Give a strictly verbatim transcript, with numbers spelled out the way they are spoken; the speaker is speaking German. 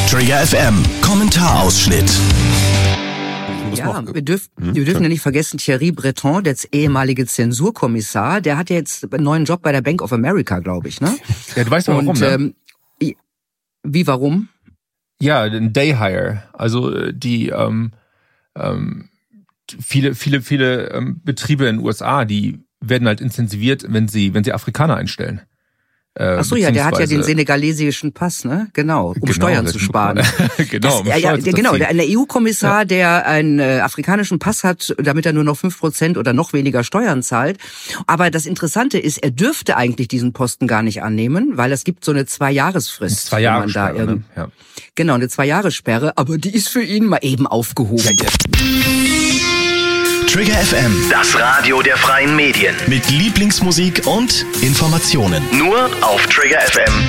Trigger F M, Kommentarausschnitt. Ja, wir, dürf, hm, wir dürfen ja nicht vergessen, Thierry Breton, der ehemalige Zensurkommissar, der hat ja jetzt einen neuen Job bei der Bank of America, glaube ich, ne? Ja, du weißt doch warum, Und, ne? Ähm, wie, warum? Ja, ein Day Hire. Also die ähm, ähm, viele, viele, viele ähm, Betriebe in den U S A, die werden halt intensiviert, wenn sie, wenn sie Afrikaner einstellen. Ach so, ja, der hat ja den senegalesischen Pass, ne? Genau, um genau, Steuern zu sparen. genau, um das, ja, ja, genau, der, der E U-Kommissar, ja. der einen äh, afrikanischen Pass hat, damit er nur noch fünf Prozent oder noch weniger Steuern zahlt. Aber das Interessante ist, er dürfte eigentlich diesen Posten gar nicht annehmen, weil es gibt so eine Zwei-Jahres-Frist. Zwei Jahre da irgend... ne? Ja. Genau, eine Zwei-Jahres-Sperre, aber die ist für ihn mal eben aufgehoben. Ja, ja. Trigger F M, das Radio der freien Medien. Mit Lieblingsmusik und Informationen. Nur auf Trigger F M.